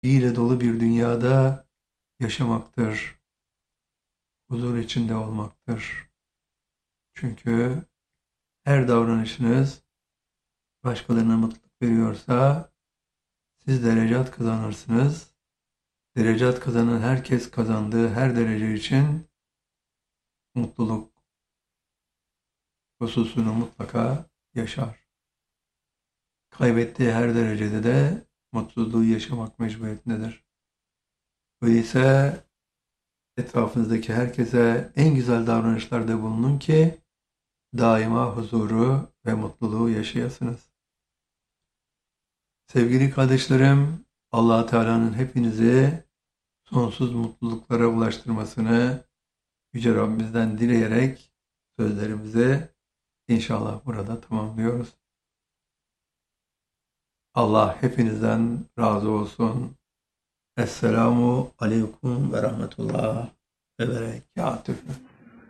ile dolu bir dünyada yaşamaktır. Huzur içinde olmaktır. Çünkü her davranışınız başkalarına mutluluk veriyorsa siz derecat kazanırsınız. Derecat kazanan herkes kazandığı her derece için mutluluk hususunu mutlaka yaşar. Kaybettiği her derecede de mutsuzluğu yaşamak mecburiyetindedir. Öyleyse etrafınızdaki herkese en güzel davranışlarda bulunun ki daima huzuru ve mutluluğu yaşayasınız. Sevgili kardeşlerim, Allah Teala'nın hepinizi sonsuz mutluluklara ulaştırmasını Yüce Rabbimizden dileyerek sözlerimizi inşallah burada tamamlıyoruz. Allah hepinizden razı olsun. Esselamu aleyküm ve rahmetullah ve berekatühü.